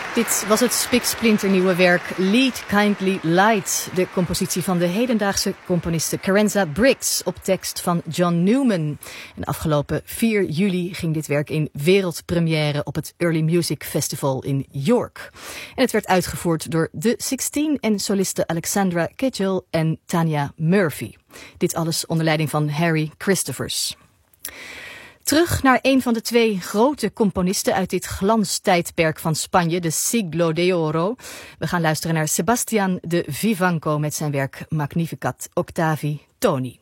Dit was het spiksplinternieuwe werk Lead Kindly Light, de compositie van de hedendaagse componiste Carenza Briggs op tekst van John Newman. En afgelopen 4 juli ging dit werk in wereldpremière op het Early Music Festival in York. En het werd uitgevoerd door The Sixteen en solisten Alexandra Kejel en Tanya Murphy. Dit alles onder leiding van Harry Christophers. Terug naar een van de 2 grote componisten uit dit glanstijdperk van Spanje, de Siglo de Oro. We gaan luisteren naar Sebastián de Vivanco met zijn werk Magnificat Octavi Toni.